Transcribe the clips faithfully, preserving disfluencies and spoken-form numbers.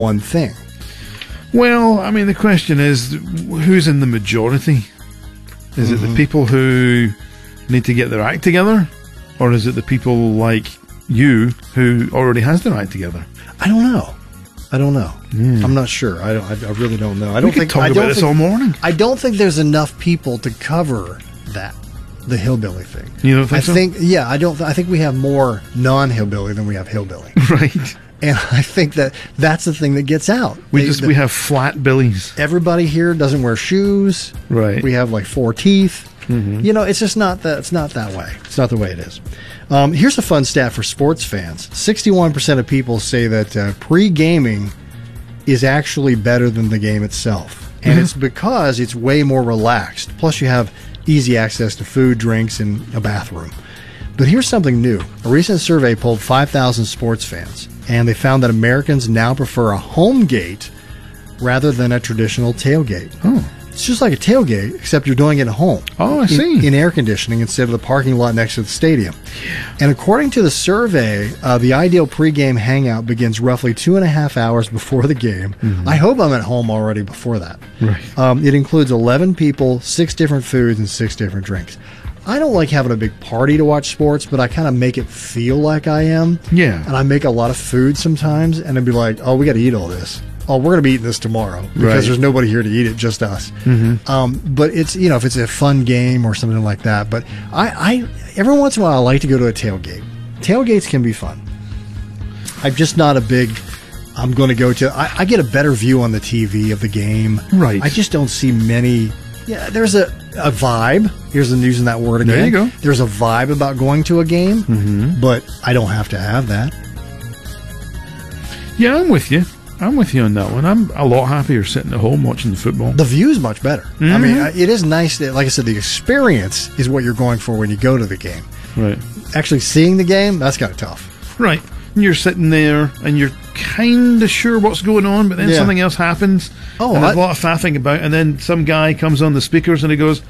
one thing. Well, I mean, the question is, who's in the majority? Is mm-hmm. it the people who need to get their act together? Or is it the people like you who already has their act together? I don't know. I don't know. Mm. I'm not sure. I, don't, I, I really don't know. I don't we could think talk I about don't this think, all morning. I don't think there's enough people to cover that, the hillbilly thing. You don't think I so? think, yeah, I don't. I think we have more non-hillbilly than we have hillbilly. Right. And I think that that's the thing that gets out. We they, just the, we have flat billies. Everybody here doesn't wear shoes. Right. We have like four teeth. Mm-hmm. You know, it's just not that. It's not that way. It's not the way it is. Um, here's a fun stat for sports fans: sixty-one percent of people say that uh, pre-gaming is actually better than the game itself, and mm-hmm. it's because it's way more relaxed. Plus, you have easy access to food, drinks, and a bathroom. But here's something new: a recent survey polled five thousand sports fans, and they found that Americans now prefer a home gate rather than a traditional tailgate. Oh. It's just like a tailgate, except you're doing it at home. Oh, I in, see. In air conditioning instead of the parking lot next to the stadium. Yeah. And according to the survey, uh, the ideal pregame hangout begins roughly two and a half hours before the game. Mm-hmm. I hope I'm at home already before that. Right. Um, it includes eleven people, six different foods, and six different drinks. I don't like having a big party to watch sports, but I kind of make it feel like I am. Yeah. And I make a lot of food sometimes, and I'd be like, oh, we got to eat all this. Oh, we're going to be eating this tomorrow because right. there's nobody here to eat it, just us. Mm-hmm. Um, but it's, you know, if it's a fun game or something like that. But I, I, every once in a while, I like to go to a tailgate. Tailgates can be fun. I'm just not a big, I'm going to go to, I, I get a better view on the T V of the game. Right. I just don't see many. Yeah, there's a, a vibe. Here's the using that word again. There you go. There's a vibe about going to a game, mm-hmm. but I don't have to have that. Yeah, I'm with you. I'm with you on that one. I'm a lot happier sitting at home watching the football. The view is much better. Mm-hmm. I mean, it is nice that, like I said, the experience is what you're going for when you go to the game. Right. Actually seeing the game, that's kind of tough. Right. And you're sitting there and you're kind of sure what's going on, but then yeah. something else happens. Oh, and there's I, a lot of faffing about, and then some guy comes on the speakers and he goes,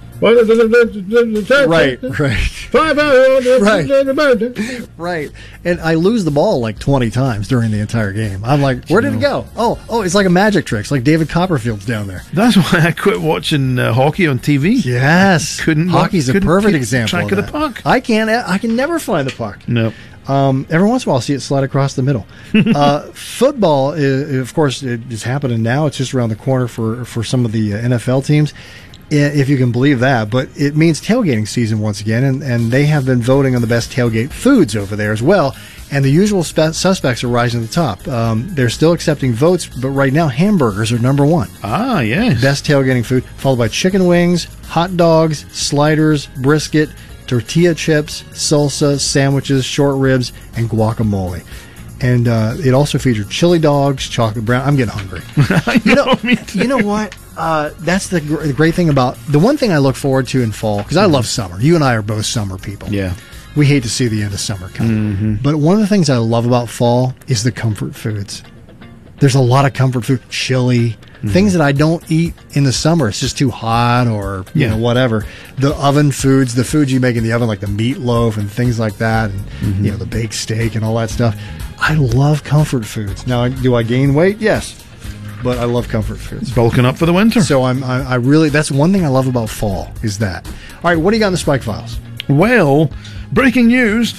right, right. Five hours. Right. Right. And I lose the ball like twenty times during the entire game. I'm like, where did it go? Oh, oh, it's like a magic trick. It's like David Copperfield's down there. That's why I quit watching uh, hockey on T V. Yes. Couldn't Hockey's couldn't a perfect keep example track of, of the puck. I can't, I can never find the puck. No. Um, every once in a while, I'll see it slide across the middle. uh, football, is, of course, it is happening now. It's just around the corner for, for some of the uh, N F L teams, if you can believe that. But it means tailgating season once again, and, and they have been voting on the best tailgate foods over there as well. And the usual spe- suspects are rising to the top. Um, they're still accepting votes, but right now, hamburgers are number one. Ah, yes. Best tailgating food, followed by chicken wings, hot dogs, sliders, brisket, tortilla chips, salsa, sandwiches, short ribs, and guacamole. And uh, it also featured chili dogs, chocolate brown. I'm getting hungry. you know, me too. You know what? Uh, that's the, gr- the great thing about the one thing I look forward to in fall, because I love summer. You and I are both summer people. Yeah. We hate to see the end of summer come. Mm-hmm. But one of the things I love about fall is the comfort foods. There's a lot of comfort food, chili, mm-hmm. things that I don't eat in the summer. It's just too hot or you yeah. know whatever. The oven foods, the foods you make in the oven, like the meatloaf and things like that, and mm-hmm. you know the baked steak and all that stuff. I love comfort foods. Now, do I gain weight? Yes, but I love comfort foods. Bulking up for the winter. So I'm, I, I really, that's one thing I love about fall is that. All right, what do you got in the Spike Files? Well, breaking news.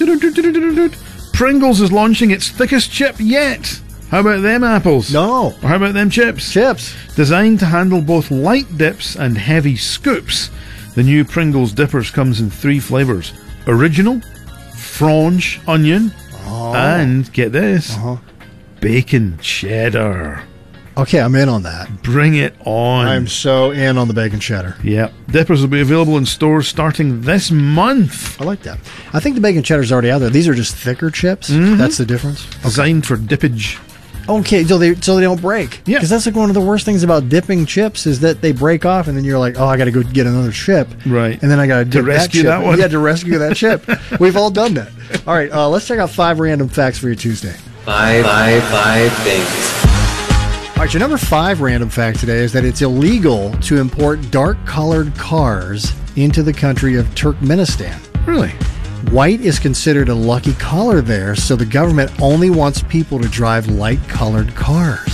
Pringles is launching its thickest chip yet. How about them apples? No. Or how about them chips? Chips. Designed to handle both light dips and heavy scoops, the new Pringles Dippers comes in three flavors. Original, Franche onion, oh. and, get this, uh-huh. bacon cheddar. Okay, I'm in on that. Bring it on. I'm so in on the bacon cheddar. Yep. Dippers will be available in stores starting this month. I like that. I think the bacon cheddar's already out there. These are just thicker chips. Mm-hmm. That's the difference. Okay. Designed for dippage. Okay, so they so they don't break. Yeah. Because that's like one of the worst things about dipping chips is that they break off and then you're like, oh, I got to go get another chip. Right. And then I got to dip rescue that, chip. that one. Yeah, to rescue that chip. We've all done that. All right, uh, let's check out five random facts for your Tuesday. Five, five, five things. All right, your number five random fact today is that it's illegal to import dark-colored cars into the country of Turkmenistan. Really? White is considered a lucky color there, so the government only wants people to drive light-colored cars.